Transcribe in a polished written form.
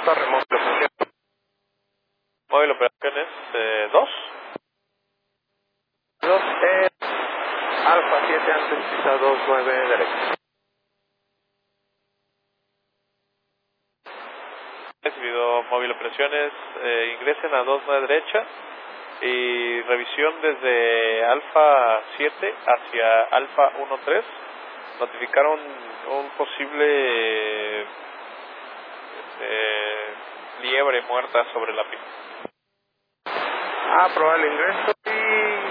Torre, móvil operaciones. Móvil operaciones 2. 2, Alfa 7, antes pista 29 derecha. Recibido móvil operaciones, ingresen a 29 derecha y revisión desde Alfa 7 hacia Alfa 13. Notificaron un posible liebre muerta sobre la pista. Probable ingreso,